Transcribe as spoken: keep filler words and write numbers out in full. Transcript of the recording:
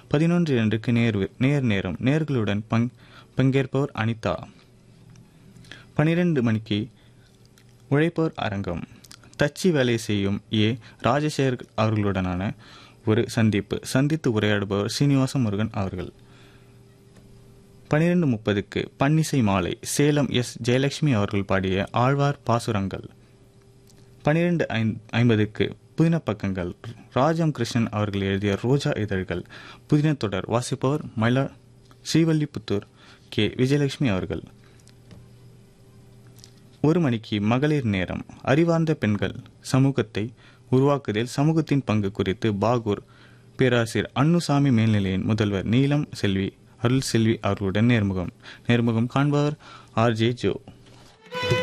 பதினொன்று இரண்டுக்கு நேர் நேர் நேரம் நேர்களுடன் பங் பங்கேற்பவர் அனிதா. பனிரெண்டு மணிக்கு உழைப்போர் அரங்கம். தச்சு வேலை செய்யும் ஏ ராஜசேகர் அவர்களுடனான ஒரு சந்திப்பு. சந்தித்து உரையாடுபவர் சீனிவாச முருகன் அவர்கள். பனிரெண்டு முப்பதுக்கு பன்னிசை மாலை. சேலம் எஸ் ஜெயலட்சுமி அவர்கள் பாடிய ஆழ்வார் பாசுரங்கள். பனிரெண்டு ஐம்பதுக்கு புதின பக்கங்கள். ராஜம் கிருஷ்ணன் அவர்கள் எழுதிய ரோஜா இதழ்கள் புதின தொடர். வாசிப்பவர் மயிலா ஸ்ரீவல்லிபுத்தூர் கே விஜயலட்சுமி அவர்கள். ஒரு மணிக்கு மகளிர் நேரம். அறிவார்ந்த பெண்கள் சமூகத்தை உருவாக்குவதில் சமூகத்தின் பங்கு குறித்து பாகூர் பேராசிரியர் அன்னுசாமி மேல்நிலையின் முதல்வர் நீலம் செல்வி அருள் செல்வி அவர்களுடன் நேர்முகம். நேர்முகம் காண்பவர் ஆர் ஜே ஜோ.